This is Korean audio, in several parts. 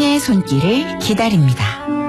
신의 손길을 기다립니다.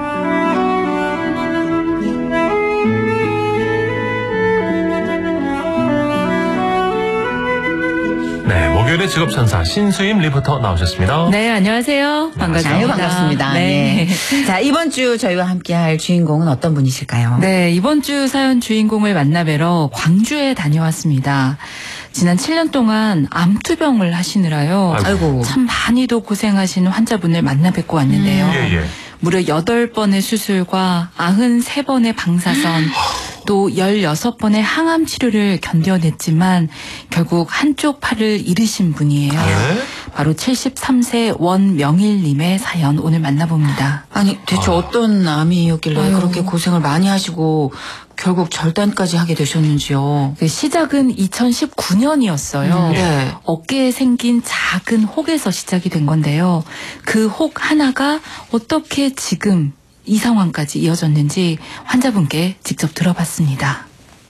네, 목요일의 직업천사 신수임 리포터 나오셨습니다. 네, 안녕하세요. 반갑습니다. 아유, 반갑습니다. 네. 네. 자, 이번 주 저희와 함께할 주인공은 어떤 분이실까요? 네, 이번 주 사연 주인공을 만나뵈러 광주에 다녀왔습니다. 지난 7년 동안 암투병을 하시느라요. 아이고. 참 많이도 고생하신 환자분을 만나 뵙고 왔는데요. 예. 무려 8번의 수술과 93번의 방사선, 또 16번의 항암 치료를 견뎌냈지만 결국 한쪽 팔을 잃으신 분이에요. 네? 바로 73세 원명일님의 사연 오늘 만나봅니다. 아니, 대체 어떤 암이었길래 아유. 그렇게 고생을 많이 하시고 결국 절단까지 하게 되셨는지요? 그 시작은 2019년이었어요. 네. 어깨에 생긴 작은 혹에서 시작이 된 건데요. 그 혹 하나가 어떻게 지금 이 상황까지 이어졌는지 환자분께 직접 들어봤습니다.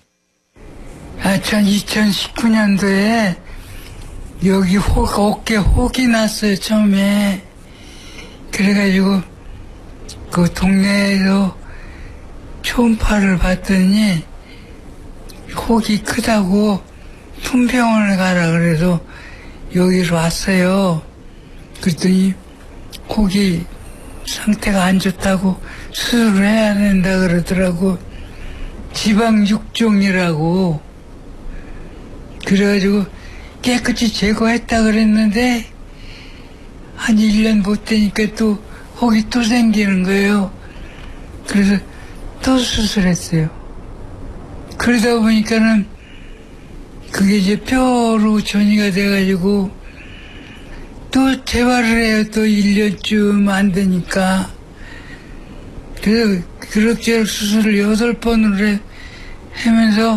전 2019년도에 여기 어깨 혹이 났어요, 처음에. 그래가지고 그 동네에서 초음파를 봤더니 혹이 크다고 품병원에 가라 그래서 여기로 왔어요. 그랬더니 혹이 상태가 안 좋다고 수술을 해야 된다 그러더라고. 지방 6종이라고. 그래가지고 깨끗이 제거했다 그랬는데 한 1년 못 되니까 또 혹이 또 생기는 거예요. 그래서 또 수술했어요. 그러다 보니까는 그게 이제 뼈로 전이가 돼가지고 또 재활을 해요. 또 1년쯤 안 되니까. 그래서 그럭저럭 수술을 8번을 하면서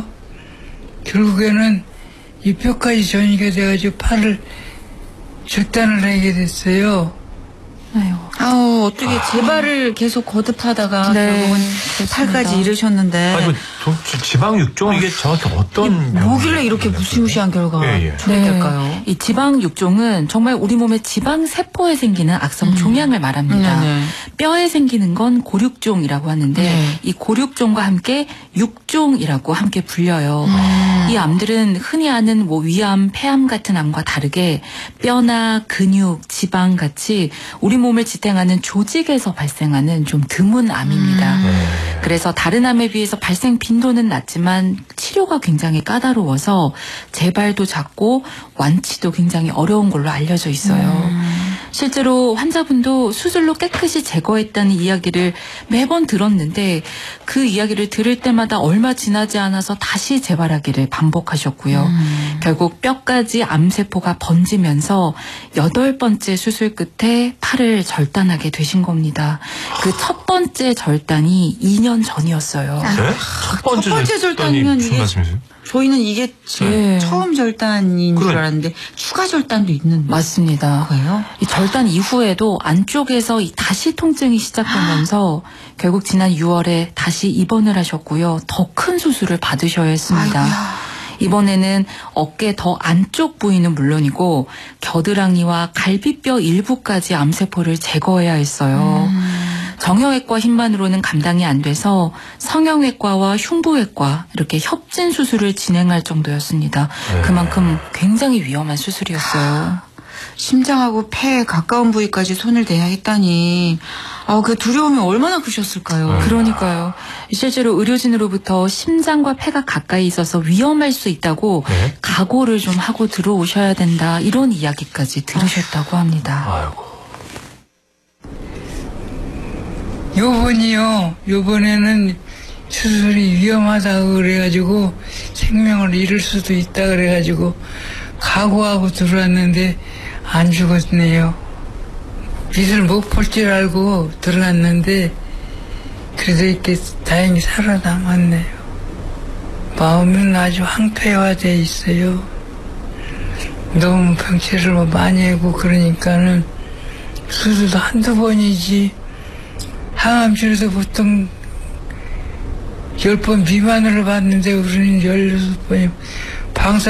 결국에는 이 뼈까지 전이가 돼가지고 팔을 절단을 하게 됐어요. 아우, 어떻게 재발을 계속 거듭하다가 네, 결국은 그렇습니다. 팔까지 잃으셨는데. 아니, 지방 6종 이게 정확히 어떤 뭐길래 이렇게 무시무시한 결과가 예. 초래될까요? 이 지방 육종은 정말 우리 몸의 지방 세포에 생기는 악성 종양을 말합니다. 네네. 뼈에 생기는 건 고륙종이라고 하는데 네. 이 고륙종과 함께 육종이라고 함께 불려요. 이 암들은 흔히 아는 뭐 위암, 폐암 같은 암과 다르게 뼈나 근육, 지방 같이 우리 몸을 지탱하는 조직에서 발생하는 좀 드문 암입니다. 그래서 다른 암에 비해서 발생 빈도는 낮지만 치료가 굉장히 까다로워서 재발도 작고 완치도 굉장히 어려운 걸로 알려져 있어요. 실제로 환자분도 수술로 깨끗이 제거했다는 이야기를 매번 들었는데 그 이야기를 들을 때마다 얼마 지나지 않아서 다시 재발하기를 반복하셨고요. 결국 뼈까지 암세포가 번지면서 8번째 수술 끝에 팔을 절단하게 되신 겁니다. 그 첫 번째 절단이 2년 전이었어요. 네? 첫 번째 절단이면 무슨 이게 말씀이세요? 저희는 이게 네. 처음 절단인 줄 알았는데 추가 절단도 있는 맞습니다. 거예요? 이 절단 이후에도 안쪽에서 다시 통증이 시작되면서 결국 지난 6월에 다시 입원을 하셨고요. 더 큰 수술을 받으셔야 했습니다. 아이고야. 이번에는 어깨 더 안쪽 부위는 물론이고 겨드랑이와 갈비뼈 일부까지 암세포를 제거해야 했어요. 정형외과 힘만으로는 감당이 안 돼서 성형외과와 흉부외과 이렇게 협진 수술을 진행할 정도였습니다. 그만큼 굉장히 위험한 수술이었어요. 심장하고 폐에 가까운 부위까지 손을 대야 했다니. 그 두려움이 얼마나 크셨을까요? 그러니까요. 실제로 의료진으로부터 심장과 폐가 가까이 있어서 위험할 수 있다고 각오를 좀 하고 들어오셔야 된다. 이런 이야기까지 들으셨다고 합니다. 아이고. 요번에는 수술이 위험하다고 그래가지고 생명을 잃을 수도 있다 그래가지고 각오하고 들어왔는데 안 죽었네요. 빛을 못 볼 줄 알고 들어갔는데 그래도 이렇게 다행히 살아남았네요. 마음은 아주 황폐화되어 있어요. 너무 병치를 많이 하고 그러니까는 수술도 한두 번이지 항암치료도 보통 10번 미만으로 받는데 우리는 16번이 방사